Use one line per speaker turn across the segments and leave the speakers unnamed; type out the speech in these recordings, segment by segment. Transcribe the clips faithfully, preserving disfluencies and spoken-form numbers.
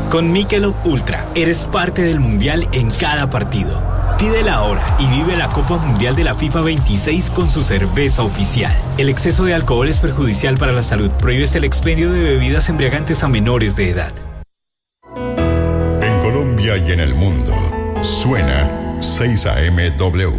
Con Michelob Ultra, eres parte del Mundial en cada partido. Pídela ahora y vive la Copa Mundial de la FIFA veintiséis con su cerveza oficial. El exceso de alcohol es perjudicial para la salud. Prohíbes el expendio de bebidas embriagantes a menores de edad.
En Colombia y en el mundo, suena seis A M W.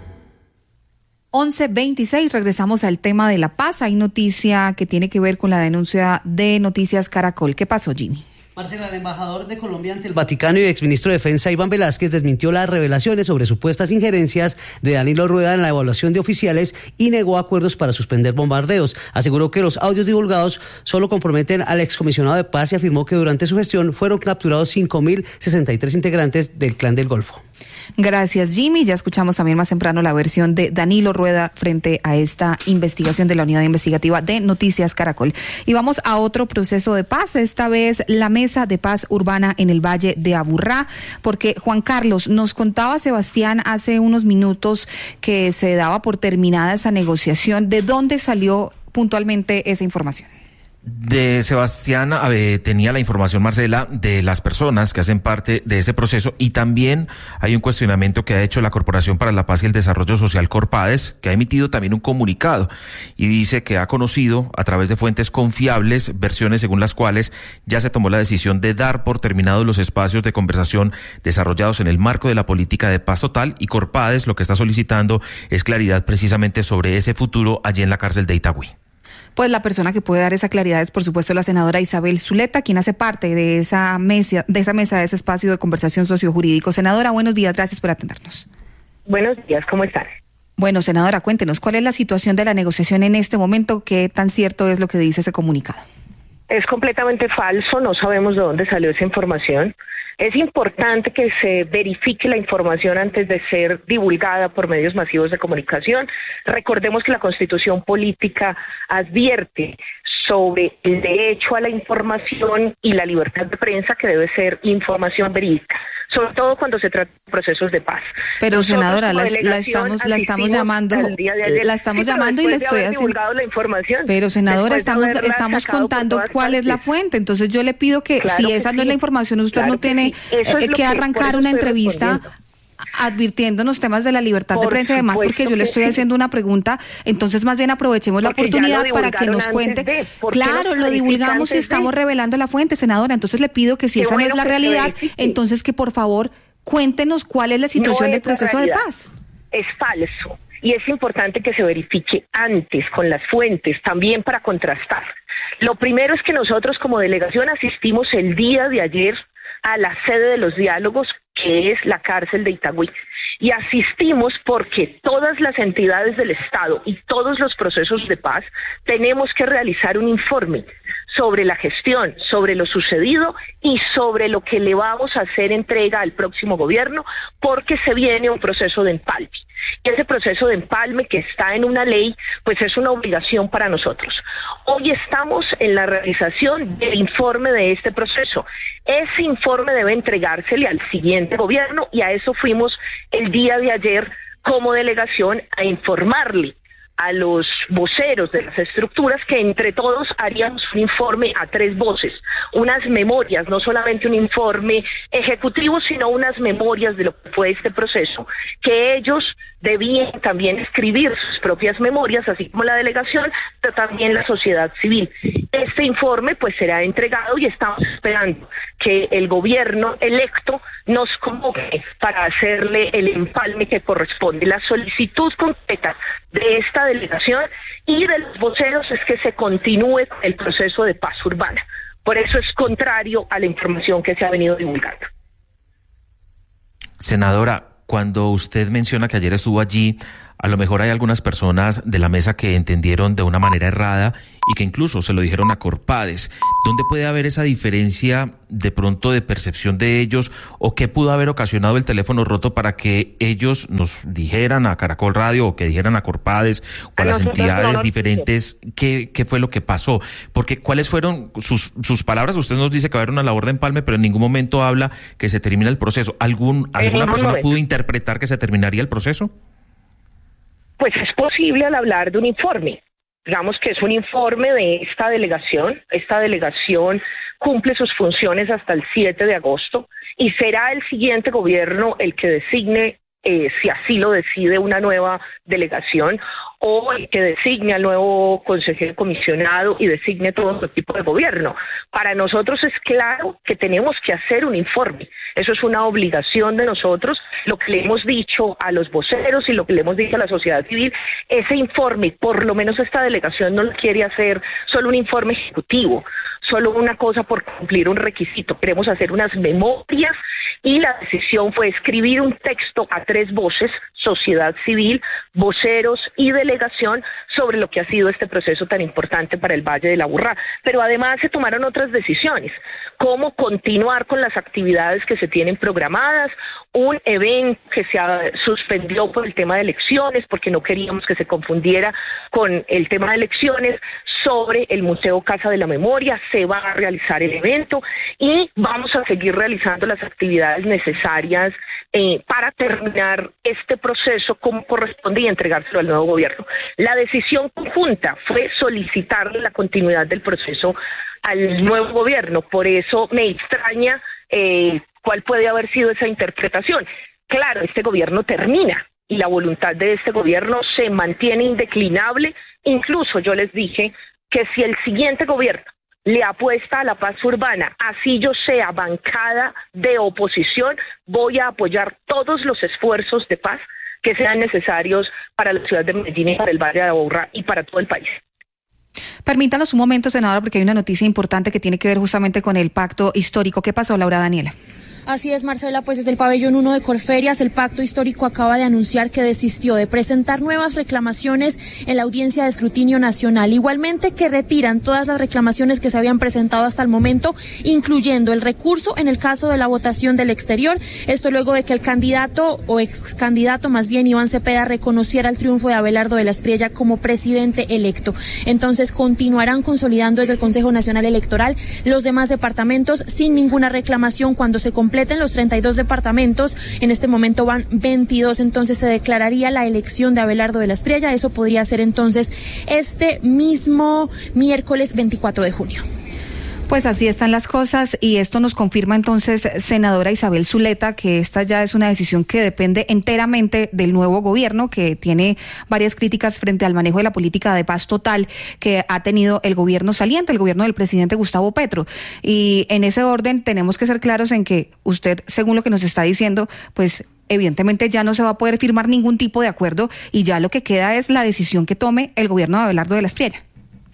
once veintiséis, regresamos al tema de La Paz. Hay noticia que tiene que ver con la denuncia de Noticias Caracol. ¿Qué pasó, Jimmy?
Marcela, el embajador de Colombia ante el Vaticano y exministro de Defensa Iván Velázquez desmintió las revelaciones sobre supuestas injerencias de Danilo Rueda en la evaluación de oficiales y negó acuerdos para suspender bombardeos. Aseguró que los audios divulgados solo comprometen al excomisionado de paz y afirmó que durante su gestión fueron capturados cinco mil sesenta y tres integrantes del Clan del Golfo.
Gracias, Jimmy. Ya escuchamos también más temprano la versión de Danilo Rueda frente a esta investigación de la Unidad Investigativa de Noticias Caracol. Y vamos a otro proceso de paz, esta vez la Mesa de Paz Urbana en el Valle de Aburrá, porque Juan Carlos, nos contaba Sebastián hace unos minutos que se daba por terminada esa negociación. ¿De dónde salió puntualmente esa información?
De Sebastián eh, tenía la información, Marcela, de las personas que hacen parte de ese proceso, y también hay un cuestionamiento que ha hecho la Corporación para la Paz y el Desarrollo Social, Corpades, que ha emitido también un comunicado y dice que ha conocido a través de fuentes confiables versiones según las cuales ya se tomó la decisión de dar por terminados los espacios de conversación desarrollados en el marco de la política de paz total, y Corpades lo que está solicitando es claridad precisamente sobre ese futuro allí en la cárcel de Itagüí.
Pues la persona que puede dar esa claridad es, por supuesto, la senadora Isabel Zuleta, quien hace parte de esa mesa, de esa mesa, de ese espacio de conversación sociojurídico. Senadora, buenos días, gracias por atendernos.
Buenos días, ¿cómo están?
Bueno, senadora, cuéntenos, ¿cuál es la situación de la negociación en este momento? ¿Qué tan cierto es lo que dice ese comunicado?
Es completamente falso, no sabemos de dónde salió esa información. Es importante que se verifique la información antes de ser divulgada por medios masivos de comunicación. Recordemos que la Constitución Política advierte sobre el derecho a la información y la libertad de prensa, que debe ser información verídica, sobre todo cuando se trata de procesos de paz.
Pero
Nosotros,
senadora, la, la estamos la estamos llamando la estamos
sí,
llamando y le estoy haciendo
la información.
Pero senadora, estamos de estamos contando cuál es la fuente. Entonces yo le pido que claro si que esa sí. no es la información, usted claro no tiene sí. eh, que, que arrancar una entrevista advirtiéndonos temas de la libertad Por de prensa y demás, porque yo le estoy sí. haciendo una pregunta. Entonces más bien aprovechemos porque la oportunidad para que nos cuente. De, claro, lo divulgamos y estamos de... revelando la fuente, senadora. Entonces le pido que si Qué esa bueno no es la realidad, entonces que por favor cuéntenos cuál es la situación no del proceso de paz.
Es falso. Y es importante que se verifique antes con las fuentes, también para contrastar. Lo primero es que nosotros como delegación asistimos el día de ayer a la sede de los diálogos, que es la cárcel de Itagüí. Y asistimos porque todas las entidades del Estado y todos los procesos de paz tenemos que realizar un informe sobre la gestión, sobre lo sucedido y sobre lo que le vamos a hacer entrega al próximo gobierno, porque se viene un proceso de empalme. Y ese proceso de empalme que está en una ley, pues es una obligación para nosotros. Hoy estamos en la realización del informe de este proceso. Ese informe debe entregársele al siguiente gobierno y a eso fuimos el día de ayer como delegación a informarle a los voceros de las estructuras que entre todos haríamos un informe a tres voces, unas memorias, no solamente un informe ejecutivo, sino unas memorias de lo que fue este proceso, que ellos debían también escribir sus propias memorias, así como la delegación, pero también la sociedad civil. Este informe pues será entregado y estamos esperando que el gobierno electo nos convoque para hacerle el empalme que corresponde. La solicitud concreta de esta delegación y de los voceros es que se continúe el proceso de paz urbana. Por eso es contrario a la información que se ha venido divulgando.
Senadora, cuando usted menciona que ayer estuvo allí, a lo mejor hay algunas personas de la mesa que entendieron de una manera errada y que incluso se lo dijeron a Corpades. ¿Dónde puede haber esa diferencia de pronto de percepción de ellos, o qué pudo haber ocasionado el teléfono roto para que ellos nos dijeran a Caracol Radio o que dijeran a Corpades o a, a las entidades no, diferentes qué, qué fue lo que pasó? Porque ¿cuáles fueron sus, sus palabras? Usted nos dice que va a haber una labor de empalme, pero en ningún momento habla que se termina el proceso. ¿Algún, ¿Alguna persona momento. pudo interpretar que se terminaría el proceso?
Pues es posible al hablar de un informe, Digamos que es un informe de esta delegación. Esta delegación cumple sus funciones hasta el siete de agosto y será el siguiente gobierno el que designe, eh, si así lo decide, una nueva delegación, o el que designe al nuevo consejero comisionado y designe todo su tipo de gobierno. Para nosotros es claro que tenemos que hacer un informe. Eso es una obligación de nosotros. Lo que le hemos dicho a los voceros y lo que le hemos dicho a la sociedad civil, ese informe, por lo menos esta delegación no lo quiere hacer solo un informe ejecutivo, solo una cosa por cumplir un requisito. Queremos hacer unas memorias y la decisión fue escribir un texto a tres voces, sociedad civil, voceros y delegación, sobre lo que ha sido este proceso tan importante para el Valle del Aburrá. Pero además se tomaron otras decisiones, como continuar con las actividades que se tienen programadas, un evento que se suspendió por el tema de elecciones, porque no queríamos que se confundiera con el tema de elecciones, sobre el Museo Casa de la Memoria. Se va a realizar el evento y vamos a seguir realizando las actividades necesarias eh, para terminar este proceso como corresponde y entregárselo al nuevo gobierno. La decisión conjunta fue solicitarle la continuidad del proceso al nuevo gobierno. Por eso me extraña eh, cuál puede haber sido esa interpretación. Claro, este gobierno termina y la voluntad de este gobierno se mantiene indeclinable. Incluso yo les dije que si el siguiente gobierno le apuesta a la paz urbana, así yo sea bancada de oposición, voy a apoyar todos los esfuerzos de paz que sean necesarios para la ciudad de Medellín y para el Valle de Aburrá y para todo el país.
Permítanos un momento, senadora, porque hay una noticia importante que tiene que ver justamente con el pacto histórico. ¿Qué pasó, Laura Daniela?
Así es, Marcela, pues desde el pabellón uno de Corferias, el Pacto Histórico acaba de anunciar que desistió de presentar nuevas reclamaciones en la audiencia de escrutinio nacional. Igualmente que retiran todas las reclamaciones que se habían presentado hasta el momento, incluyendo el recurso en el caso de la votación del exterior. Esto luego de que el candidato o ex candidato, más bien Iván Cepeda, reconociera el triunfo de Abelardo de la Espriella como presidente electo. Entonces continuarán consolidando desde el Consejo Nacional Electoral los demás departamentos sin ninguna reclamación cuando se completen los treinta y dos departamentos. En este momento van veintidós, entonces se declararía la elección de Abelardo de la Espriella. Eso podría ser entonces este mismo miércoles veinticuatro de junio.
Pues así están las cosas y esto nos confirma entonces, senadora Isabel Zuleta, que esta ya es una decisión que depende enteramente del nuevo gobierno, que tiene varias críticas frente al manejo de la política de paz total que ha tenido el gobierno saliente, el gobierno del presidente Gustavo Petro. Y en ese orden tenemos que ser claros en que usted, según lo que nos está diciendo, pues evidentemente ya no se va a poder firmar ningún tipo de acuerdo y ya lo que queda es la decisión que tome el gobierno de Abelardo de la Espriella.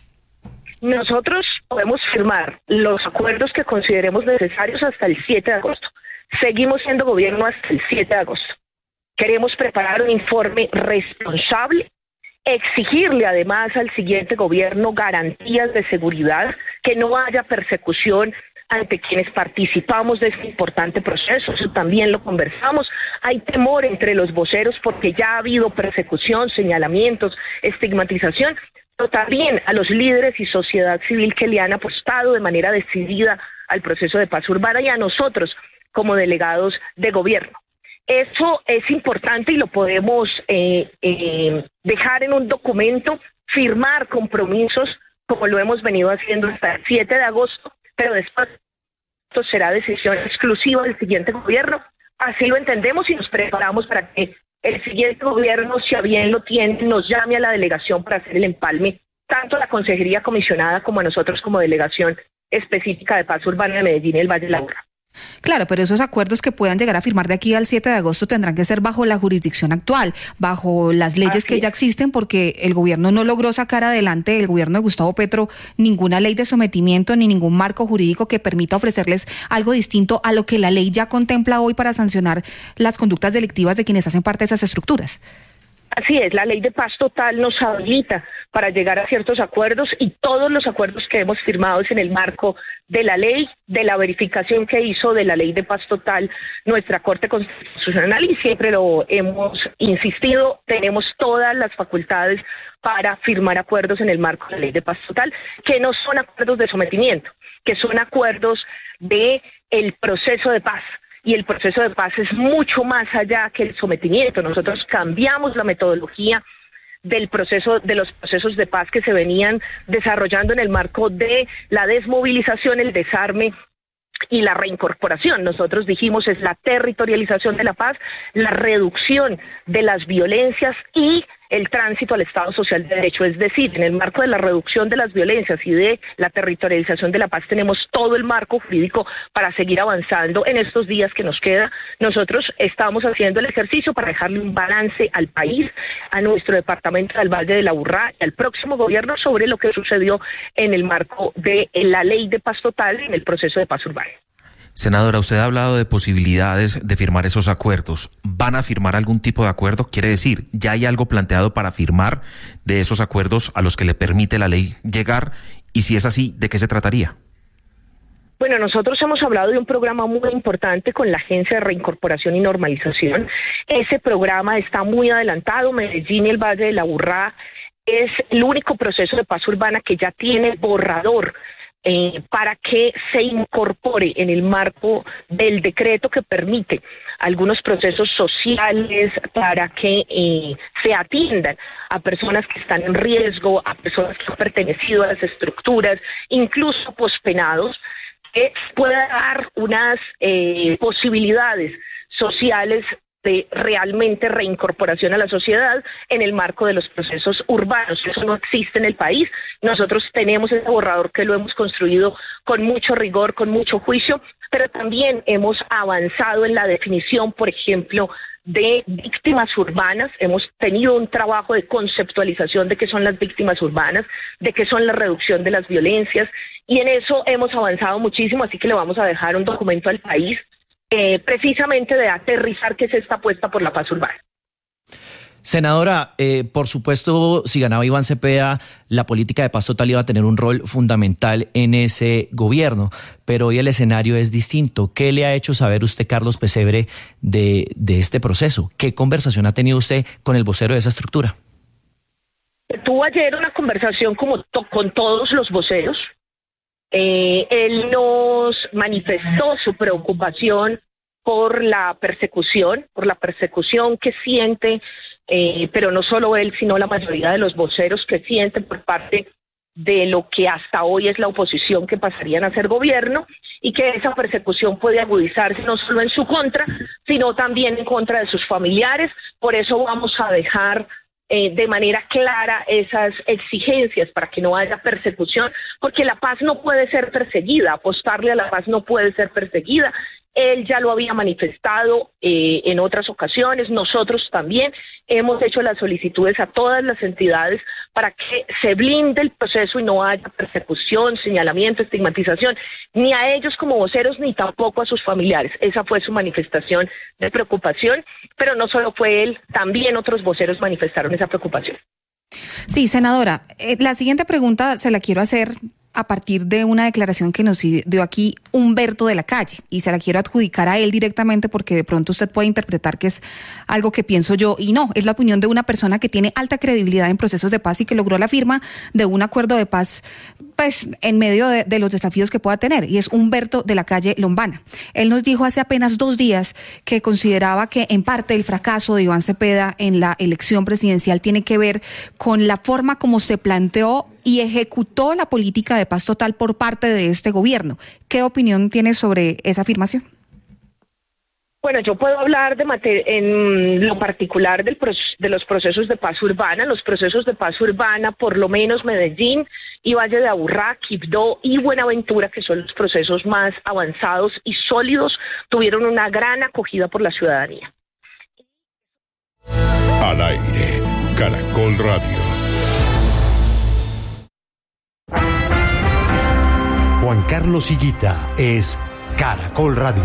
Nosotros podemos firmar los acuerdos que consideremos necesarios hasta el siete de agosto. Seguimos siendo gobierno hasta el siete de agosto. Queremos preparar un informe responsable, exigirle además al siguiente gobierno garantías de seguridad, que no haya persecución ante quienes participamos de este importante proceso. Eso también lo conversamos. Hay temor entre los voceros porque ya ha habido persecución, señalamientos, estigmatización, pero también a los líderes y sociedad civil que le han apostado de manera decidida al proceso de paz urbana y a nosotros como delegados de gobierno. Eso es importante y lo podemos eh, eh, dejar en un documento, firmar compromisos como lo hemos venido haciendo hasta el siete de agosto, pero después esto será decisión exclusiva del siguiente gobierno. Así lo entendemos y nos preparamos para que el siguiente gobierno, si a bien lo tiene, nos llame a la delegación para hacer el empalme, tanto a la Consejería Comisionada como a nosotros como delegación específica de Paz Urbana de Medellín y el Valle de la Aburrá.
Claro, pero esos acuerdos que puedan llegar a firmar de aquí al siete de agosto tendrán que ser bajo la jurisdicción actual, bajo las leyes Así que ya existen, porque el gobierno no logró sacar adelante, el gobierno de Gustavo Petro, ninguna ley de sometimiento ni ningún marco jurídico que permita ofrecerles algo distinto a lo que la ley ya contempla hoy para sancionar las conductas delictivas de quienes hacen parte de esas estructuras.
Así es, la ley de paz total nos habilita para llegar a ciertos acuerdos y todos los acuerdos que hemos firmado es en el marco de la ley, de la verificación que hizo de la ley de paz total nuestra Corte Constitucional y siempre lo hemos insistido, tenemos todas las facultades para firmar acuerdos en el marco de la ley de paz total, que no son acuerdos de sometimiento, que son acuerdos de el proceso de paz. Y el proceso de paz es mucho más allá que el sometimiento. Nosotros cambiamos la metodología del proceso, de los procesos de paz que se venían desarrollando en el marco de la desmovilización, el desarme y la reincorporación. Nosotros dijimos es la territorialización de la paz, la reducción de las violencias y el tránsito al Estado Social de Derecho. Es decir, en el marco de la reducción de las violencias y de la territorialización de la paz tenemos todo el marco jurídico para seguir avanzando en estos días que nos queda. Nosotros estamos haciendo el ejercicio para dejarle un balance al país, a nuestro departamento del Valle del Aburrá y al próximo gobierno sobre lo que sucedió en el marco de la ley de paz total en el proceso de paz urbana.
Senadora, usted ha hablado de posibilidades de firmar esos acuerdos. ¿Van a firmar algún tipo de acuerdo? Quiere decir, ¿ya hay algo planteado para firmar de esos acuerdos a los que le permite la ley llegar? Y si es así, ¿de qué se trataría?
Bueno, nosotros hemos hablado de un programa muy importante con la Agencia de Reincorporación y Normalización. Ese programa está muy adelantado. Medellín y el Valle del Aburrá es el único proceso de paz urbana que ya tiene borrador Eh, para que se incorpore en el marco del decreto que permite algunos procesos sociales para que eh, se atiendan a personas que están en riesgo, a personas que han pertenecido a las estructuras, incluso pospenados, que pueda dar unas eh, posibilidades sociales de realmente reincorporación a la sociedad en el marco de los procesos urbanos. Eso no existe en el país. Nosotros tenemos ese borrador que lo hemos construido con mucho rigor, con mucho juicio, pero también hemos avanzado en la definición, por ejemplo, de víctimas urbanas. Hemos tenido un trabajo de conceptualización de qué son las víctimas urbanas, de qué son la reducción de las violencias, y en eso hemos avanzado muchísimo, así que le vamos a dejar un documento al país Eh, precisamente de aterrizar que es esta apuesta por la paz urbana.
Senadora, eh, por supuesto, si ganaba Iván Cepeda, la política de paz total iba a tener un rol fundamental en ese gobierno, pero hoy el escenario es distinto. ¿Qué le ha hecho saber usted, Carlos Pesebre, de, de este proceso? ¿Qué conversación ha tenido usted con el vocero de esa estructura?
Tuvo ayer una conversación como to- con todos los voceros. Eh, él nos manifestó su preocupación por la persecución, por la persecución que siente, eh, pero no solo él, sino la mayoría de los voceros que sienten por parte de lo que hasta hoy es la oposición que pasarían a ser gobierno, y que esa persecución puede agudizarse no solo en su contra, sino también en contra de sus familiares. Por eso vamos a dejar Eh, de manera clara esas exigencias para que no haya persecución, porque la paz no puede ser perseguida, apostarle a la paz no puede ser perseguida. Él ya lo había manifestado eh, en otras ocasiones, nosotros también hemos hecho las solicitudes a todas las entidades para que se blinde el proceso y no haya persecución, señalamiento, estigmatización, ni a ellos como voceros, ni tampoco a sus familiares. Esa fue su manifestación de preocupación, pero no solo fue él, también otros voceros manifestaron esa preocupación.
Sí, senadora, eh, la siguiente pregunta se la quiero hacer a partir de una declaración que nos dio aquí Humberto de la Calle, y se la quiero adjudicar a él directamente porque de pronto usted puede interpretar que es algo que pienso yo, y no, es la opinión de una persona que tiene alta credibilidad en procesos de paz y que logró la firma de un acuerdo de paz pues en medio de, de los desafíos que pueda tener, y es Humberto de la Calle Lombana. Él nos dijo hace apenas dos días que consideraba que en parte el fracaso de Iván Cepeda en la elección presidencial tiene que ver con la forma como se planteó y ejecutó la política de paz total por parte de este gobierno. ¿Qué opinión tiene sobre esa afirmación?
Bueno, yo puedo hablar de mater- en lo particular del pro- de los procesos de paz urbana. Los procesos de paz urbana, por lo menos Medellín y Valle de Aburrá, Quibdó y Buenaventura, que son los procesos más avanzados y sólidos, tuvieron una gran acogida por la ciudadanía.
Al aire, Caracol Radio.
Juan Carlos Higuita es Caracol Radio.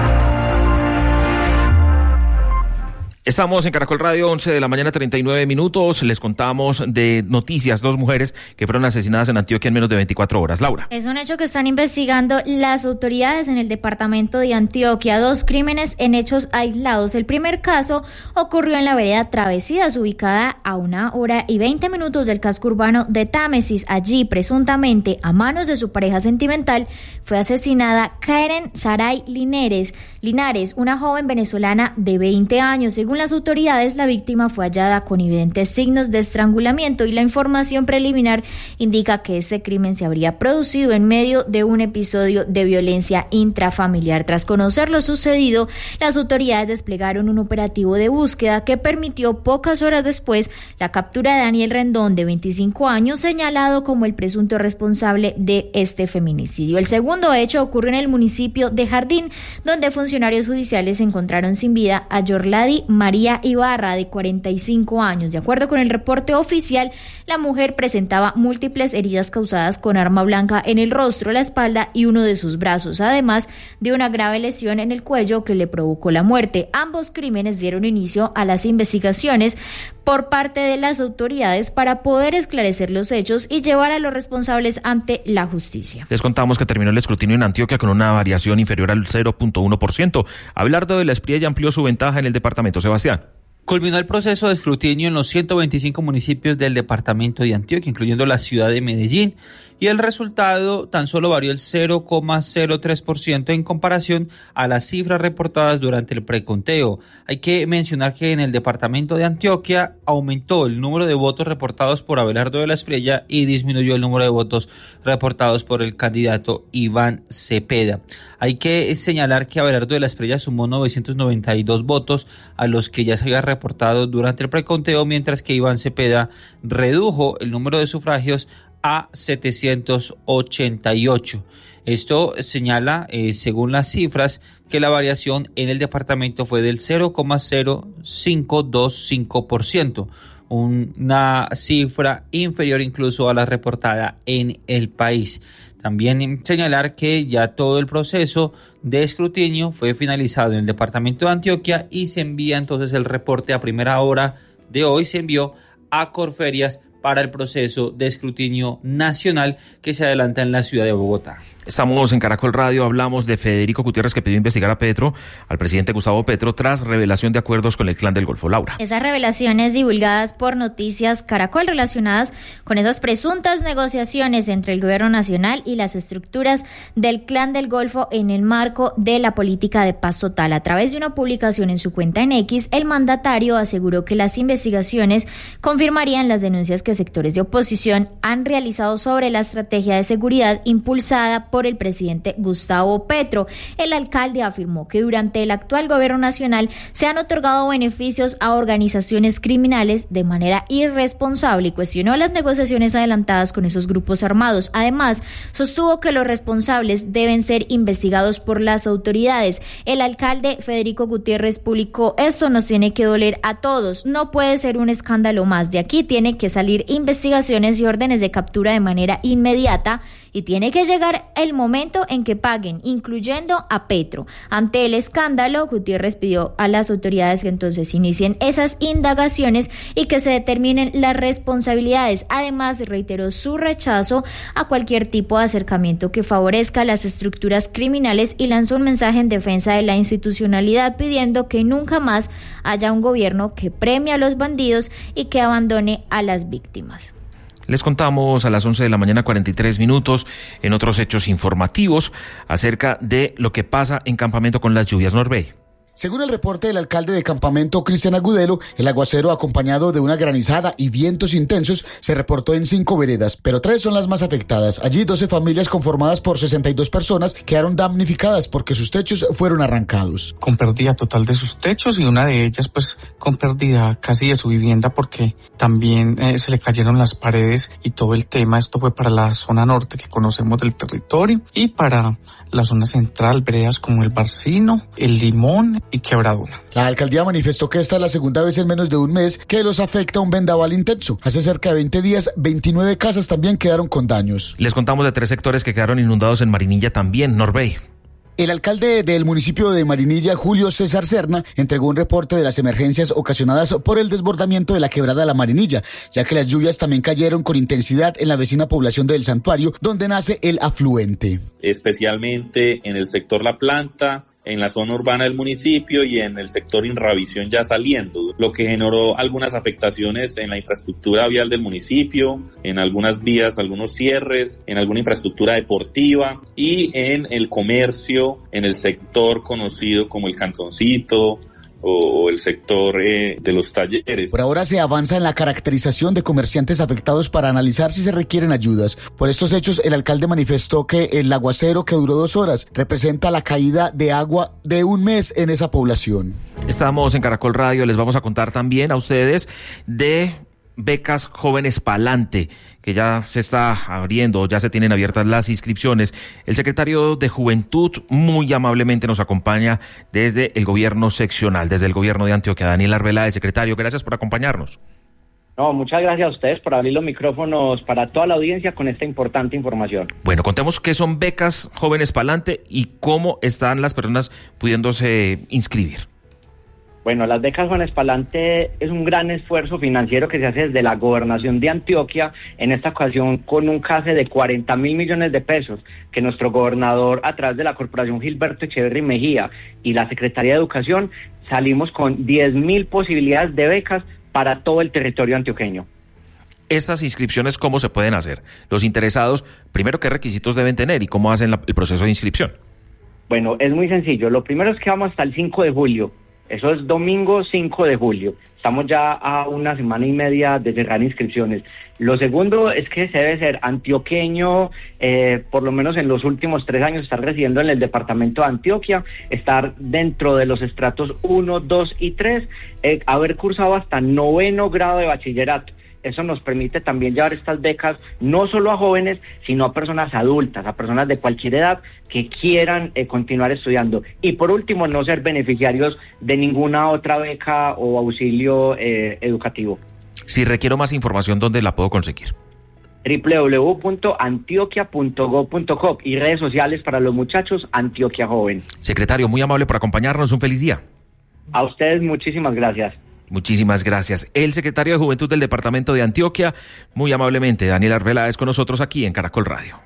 Estamos en Caracol Radio, once de la mañana, treinta y nueve minutos. Les contamos de noticias, dos mujeres que fueron asesinadas en Antioquia en menos de veinticuatro horas. Laura.
Es un hecho que están investigando las autoridades en el departamento de Antioquia. Dos crímenes en hechos aislados. El primer caso ocurrió en la vereda Travesías, ubicada a una hora y veinte minutos del casco urbano de Támesis. Allí, presuntamente, a manos de su pareja sentimental, fue asesinada Karen Saray Linares, Linares, una joven venezolana de veinte años. Según Según las autoridades, la víctima fue hallada con evidentes signos de estrangulamiento y la información preliminar indica que este crimen se habría producido en medio de un episodio de violencia intrafamiliar. Tras conocer lo sucedido, las autoridades desplegaron un operativo de búsqueda que permitió pocas horas después la captura de Daniel Rendón, de veinticinco años, señalado como el presunto responsable de este feminicidio. El segundo hecho ocurrió en el municipio de Jardín, donde funcionarios judiciales encontraron sin vida a Yorladi María Ibarra, de cuarenta y cinco años. De acuerdo con el reporte oficial, la mujer presentaba múltiples heridas causadas con arma blanca en el rostro, la espalda y uno de sus brazos, además de una grave lesión en el cuello que le provocó la muerte. Ambos crímenes dieron inicio a las investigaciones por parte de las autoridades para poder esclarecer los hechos y llevar a los responsables ante la justicia.
Les contamos que terminó el escrutinio en Antioquia con una variación inferior al cero punto uno por ciento. Abelardo de la Espriella amplió su ventaja en el departamento. Sebastián.
Culminó el proceso de escrutinio en los ciento veinticinco municipios del departamento de Antioquia, incluyendo la ciudad de Medellín, y el resultado tan solo varió el cero coma cero tres por ciento en comparación a las cifras reportadas durante el preconteo. Hay que mencionar que en el departamento de Antioquia aumentó el número de votos reportados por Abelardo de la Espriella y disminuyó el número de votos reportados por el candidato Iván Cepeda. Hay que señalar que Abelardo de la Espriella sumó novecientos noventa y dos votos a los que ya se había reportado durante el preconteo, mientras que Iván Cepeda redujo el número de sufragios a setecientos ochenta y ocho. Esto señala, eh, según las cifras, que la variación en el departamento fue del cero coma cero cinco dos cinco por ciento, una cifra inferior incluso a la reportada en el país. También señalar que ya todo el proceso de escrutinio fue finalizado en el departamento de Antioquia y se envía entonces el reporte a primera hora de hoy, se envió a Corferias para el proceso de escrutinio nacional que se adelanta en la ciudad de Bogotá.
Estamos en Caracol Radio, hablamos de Federico Gutiérrez, que pidió investigar a Petro, al presidente Gustavo Petro, tras revelación de acuerdos con el Clan del Golfo. Laura.
Esas revelaciones divulgadas por Noticias Caracol relacionadas con esas presuntas negociaciones entre el gobierno nacional y las estructuras del Clan del Golfo en el marco de la política de paz total. A través de una publicación en su cuenta en X, el mandatario aseguró que las investigaciones confirmarían las denuncias que sectores de oposición han realizado sobre la estrategia de seguridad impulsada por por el presidente Gustavo Petro. El alcalde afirmó que durante el actual gobierno nacional se han otorgado beneficios a organizaciones criminales de manera irresponsable y cuestionó las negociaciones adelantadas con esos grupos armados. Además, sostuvo que los responsables deben ser investigados por las autoridades. El alcalde Federico Gutiérrez publicó: esto nos tiene que doler a todos, no puede ser un escándalo más. De aquí tiene que salir investigaciones y órdenes de captura de manera inmediata y tiene que llegar el momento en que paguen, incluyendo a Petro. Ante el escándalo, Gutiérrez pidió a las autoridades que entonces inicien esas indagaciones y que se determinen las responsabilidades. Además, reiteró su rechazo a cualquier tipo de acercamiento que favorezca las estructuras criminales y lanzó un mensaje en defensa de la institucionalidad, pidiendo que nunca más haya un gobierno que premie a los bandidos y que abandone a las víctimas.
Les contamos a las once de la mañana, cuarenta y tres minutos, en otros hechos informativos acerca de lo que pasa en Campamento con las lluvias. Norbey.
Según el reporte del alcalde de Campamento, Cristian Agudelo, el aguacero acompañado de una granizada y vientos intensos se reportó en cinco veredas, pero tres son las más afectadas. Allí doce familias conformadas por sesenta y dos personas quedaron damnificadas porque sus techos fueron arrancados.
Con pérdida total de sus techos y una de ellas pues con pérdida casi de su vivienda porque también eh, se le cayeron las paredes y todo el tema. Esto fue para la zona norte que conocemos del territorio y para la zona central, veredas como el Barcino, el Limón y Quebradona.
La alcaldía manifestó que esta es la segunda vez en menos de un mes que los afecta un vendaval intenso. Hace cerca de veinte días, veintinueve casas también quedaron con daños.
Les contamos de tres sectores que quedaron inundados en Marinilla también. Norbey.
El alcalde del municipio de Marinilla, Julio César Serna, entregó un reporte de las emergencias ocasionadas por el desbordamiento de la quebrada La Marinilla, ya que las lluvias también cayeron con intensidad en la vecina población del Santuario, donde nace el afluente.
Especialmente en el sector La Planta, en la zona urbana del municipio y en el sector Inravisión ya saliendo, lo que generó algunas afectaciones en la infraestructura vial del municipio, en algunas vías, algunos cierres, en alguna infraestructura deportiva y en el comercio, en el sector conocido como el Cantoncito o, o el sector eh, de los talleres.
Por ahora se avanza en la caracterización de comerciantes afectados para analizar si se requieren ayudas. Por estos hechos, el alcalde manifestó que el aguacero, que duró dos horas, representa la caída de agua de un mes en esa población.
Estamos en Caracol Radio, les vamos a contar también a ustedes de becas Jóvenes Pa'lante, que ya se está abriendo, ya se tienen abiertas las inscripciones. El secretario de Juventud muy amablemente nos acompaña desde el gobierno seccional, desde el gobierno de Antioquia. Daniel Arbeláez, secretario, gracias por acompañarnos.
No, muchas gracias a ustedes por abrir los micrófonos para toda la audiencia con esta importante información.
Bueno, contemos qué son becas Jóvenes Pa'lante y cómo están las personas pudiéndose inscribir.
Bueno, las becas Jóvenes Pa'lante es un gran esfuerzo financiero que se hace desde la Gobernación de Antioquia, en esta ocasión con un case de cuarenta mil millones de pesos, que nuestro gobernador, a través de la Corporación Gilberto Echeverry Mejía y la Secretaría de Educación, salimos con diez mil posibilidades de becas para todo el territorio antioqueño.
Estas inscripciones, ¿cómo se pueden hacer? Los interesados, primero, ¿qué requisitos deben tener y cómo hacen la, el proceso de inscripción?
Bueno, es muy sencillo. Lo primero es que vamos hasta el cinco de julio. Eso es domingo cinco de julio. Estamos ya a una semana y media de cerrar inscripciones. Lo segundo es que se debe ser antioqueño, eh, por lo menos en los últimos tres años, estar residiendo en el departamento de Antioquia, estar dentro de los estratos uno, dos y tres, eh, haber cursado hasta noveno grado de bachillerato. Eso nos permite también llevar estas becas no solo a jóvenes, sino a personas adultas, a personas de cualquier edad que quieran eh, continuar estudiando. Y por último, no ser beneficiarios de ninguna otra beca o auxilio eh, educativo.
Si requiero más información, ¿dónde la puedo conseguir?
doble u doble u doble u punto antioquia punto gob punto co y redes sociales para los muchachos, Antioquia Joven.
Secretario, muy amable por acompañarnos. Un feliz día.
A ustedes muchísimas gracias.
Muchísimas gracias. El secretario de Juventud del Departamento de Antioquia, muy amablemente, Daniel Arbeláez, con nosotros aquí en Caracol Radio.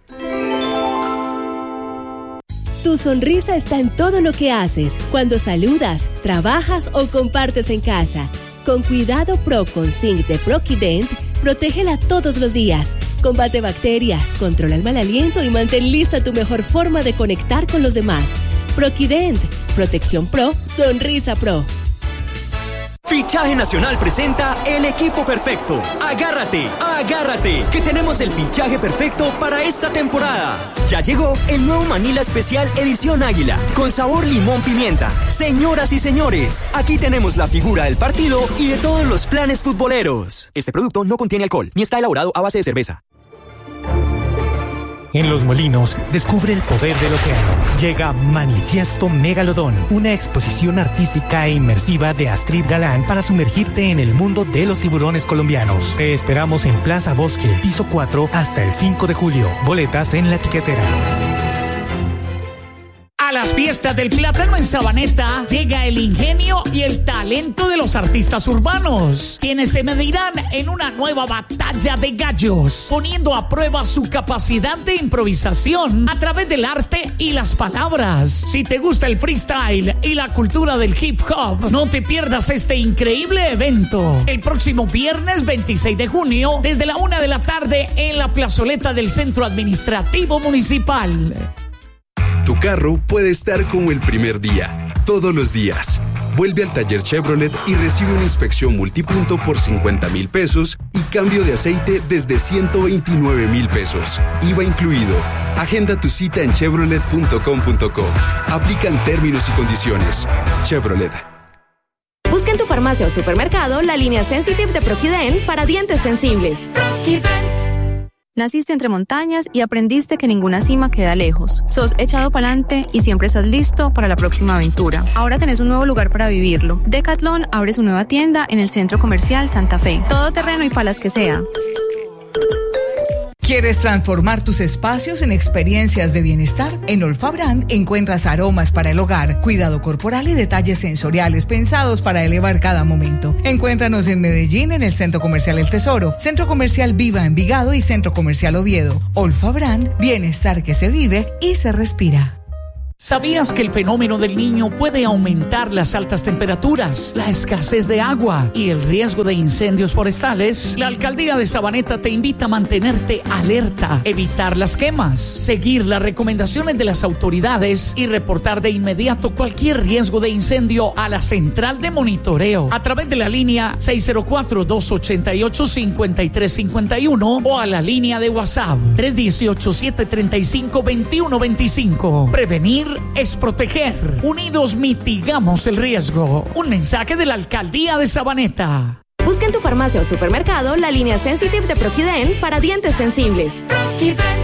Tu sonrisa está en todo lo que haces, cuando saludas, trabajas o compartes en casa. Con Cuidado Pro con Zinc de Proquident, protégela todos los días. Combate bacterias, controla el mal aliento y mantén lista tu mejor forma de conectar con los demás. Proquident, Protección Pro, Sonrisa Pro.
Fichaje Nacional presenta el equipo perfecto. Agárrate, agárrate, que tenemos el fichaje perfecto para esta temporada. Ya llegó el nuevo Manila Especial Edición Águila, con sabor limón pimienta. Señoras y señores, aquí tenemos la figura del partido y de todos los planes futboleros. Este producto no contiene alcohol, ni está elaborado a base de cerveza.
En Los Molinos, descubre el poder del océano. Llega Manifiesto Megalodón, una exposición artística e inmersiva de Astrid Galán para sumergirte en el mundo de los tiburones colombianos. Te esperamos en Plaza Bosque, piso cuatro, hasta el cinco de julio. Boletas en la tiquetera.
A las fiestas del plátano en Sabaneta llega el ingenio y el talento de los artistas urbanos, quienes se medirán en una nueva batalla de gallos, poniendo a prueba su capacidad de improvisación a través del arte y las palabras. Si te gusta el freestyle y la cultura del hip hop, no te pierdas este increíble evento. El próximo viernes veintiséis de junio, desde la una de la tarde, en la plazoleta del Centro Administrativo Municipal.
Tu carro puede estar como el primer día, todos los días. Vuelve al taller Chevrolet y recibe una inspección multipunto por cincuenta mil pesos y cambio de aceite desde ciento veintinueve mil pesos. I V A incluido. Agenda tu cita en chevrolet punto com punto co. Aplican términos y condiciones. Chevrolet.
Busca en tu farmacia o supermercado la línea Sensitive de Proquident para dientes sensibles. Proquident.
Naciste entre montañas y aprendiste que ninguna cima queda lejos. Sos echado pa'lante y siempre estás listo para la próxima aventura. Ahora tenés un nuevo lugar para vivirlo. Decathlon abre su nueva tienda en el Centro Comercial Santa Fe. Todo terreno y palas que sea.
¿Quieres transformar tus espacios en experiencias de bienestar? En Olfa Brand encuentras aromas para el hogar, cuidado corporal y detalles sensoriales pensados para elevar cada momento. Encuéntranos en Medellín en el Centro Comercial El Tesoro, Centro Comercial Viva Envigado y Centro Comercial Oviedo. Olfa Brand, bienestar que se vive y se respira.
¿Sabías que el fenómeno del Niño puede aumentar las altas temperaturas, la escasez de agua y el riesgo de incendios forestales? La Alcaldía de Sabaneta te invita a mantenerte alerta, evitar las quemas, seguir las recomendaciones de las autoridades y reportar de inmediato cualquier riesgo de incendio a la central de monitoreo a través de la línea seis cero cuatro, dos ocho ocho, cinco tres cinco uno o a la línea de WhatsApp tres uno ocho, siete tres cinco, dos uno dos cinco. Prevenir es proteger. Unidos mitigamos el riesgo. Un mensaje de la Alcaldía de Sabaneta.
Busca en tu farmacia o supermercado la línea Sensitive de Proquiden para dientes sensibles.